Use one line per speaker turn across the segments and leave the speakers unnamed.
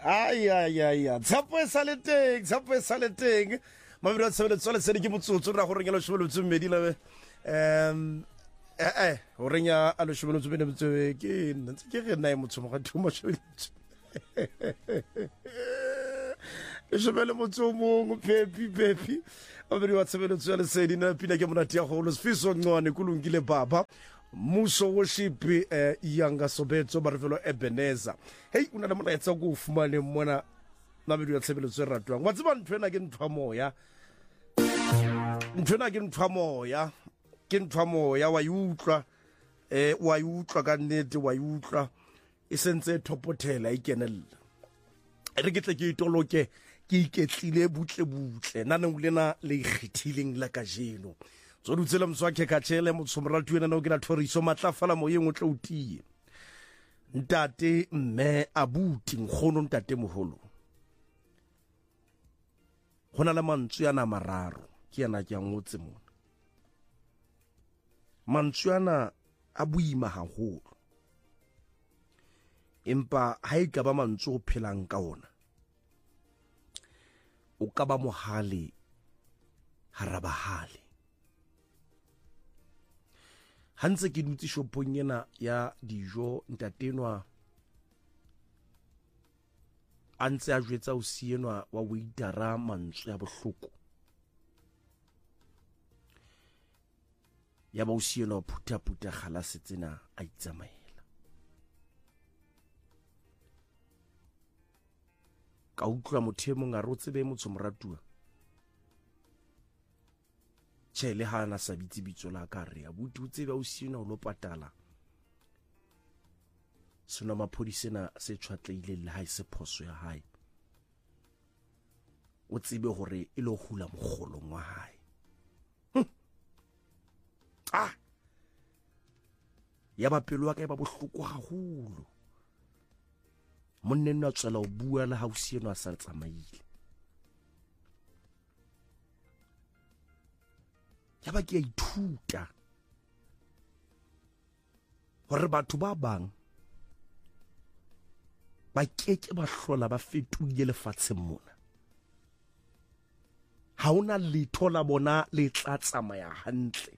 Ai. Tshapo e sale teng. Mabedi wa tshebeletso le sedi ke motsotso ra go rengela tshebelotso mmedi la go renya a le tshebelotso bene botse ke ntse ke re nna motho mo ga thuma tshebelotso. Le shebele motho mongwe pepi. Mabedi wa tshebeletso le sedi na pina ke monate ya go lo Sifiso Ncwane kulungile baba. Muso worship Yanga Sobeto Barvelo Ebenezer. Hey, una le molaetsa go fumane mona Mabedi wa tshebeletso re ratwang. Wa tseba ntwena ke ntwa moya. Ntwena ke ntwa moya. Ke ntwa moya wa yutlwa wa yutlwa ka nnete wa yutlwa e sentse thopothela e kenella. Re ke tle ke itoloke ke iketlile butle nana lena le ikgethileng la kajeno. So dutsela mswakhe khatshele motsomratu ena no ke la thoriso matlafala moyeng o tle o tie. Ntate mme abuti nkgono ntate moholo. Hona la mantswe yana mararo ke yana ke ngotse mona. Mantswe yana a buima haholo. Empa ha e ka ba mantswe o phelang ka ona. O ka ba mohale harabahale. Hantse ke dutse shopong ena ya dijo ntatenwa antse a jwetsa o sienwa wa waitara mantswe ya bohloko. Ya ba o sienwa phuta kgalase tsena a itsamaela. Ka utlwa motho e mong a re o tsebe motho moratua. Tshele ha na sa bitso la ka re abuti o tsebe o sienwa o lo patala. Sona maphodisena se tshwatleile le ha se phoso ya hae. O tsebe hore e lo hula mogolong wa hae. Ya ba pelo wa ka e ba bohloko haholo. Monne nna tswela o bua le ha o sienwa sa tsamaile. Ya ba ke a ithuta hore batho ba bang ba keke ba hlola ba fetoile lefatsheng mona. Ha ona letho la bona le tla tsamaya hantle.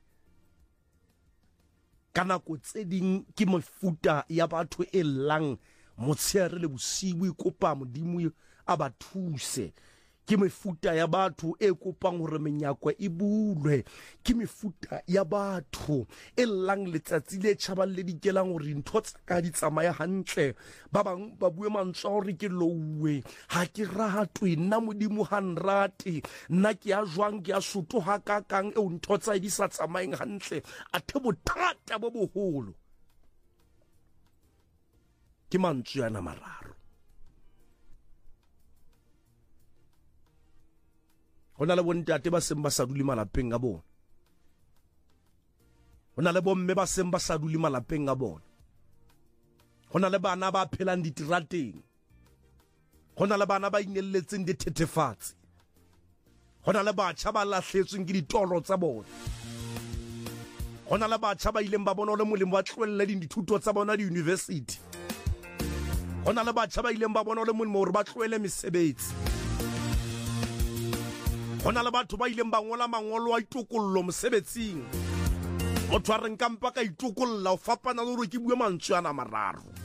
Kana ko tse ding ke mofuta ya batho e lang motshehare le bosiu ikopa modimo a ba thuse. Ke mefuta ya batho e kopang hore menyako e bulwe. Ke mefuta ya batho e lang letsatsi le tjhabang le dikelang hore ntho tsa ka di tsamaya hantle. Ba bang ba bue mantswe hore ke lowe ha ke ratwe nna modimo ha nrate nna ke a jwang ke a soto ha ka kang e ntho tsa di sa tsamayeng hantle. A the bothata bo boholo ke mantswe yana mararo. Hona le bontate ba seng ba sa dule malapeng a bona. Hona le bomme ba seng ba sa dule malapeng a bona. Hona le bana ba phelang diterateng. Hona le bana ba inelletseng dithethefatsi. Hona le batjha ba lahletsweng ke ditolo tsa bona. Hona le batjha ba ileng ba bona le molemo wa tlohella dithuto tsa bona di university. Hona le batjha ba ileng ba bona le molemo hore ba tlohele mesebetsi. Hona le batho ba ileng ba ngola mangolo a itokollo mosebetsing. Motho a re nka mpa ka itokolla o fapana le hore ke bue mantswe ana mararo.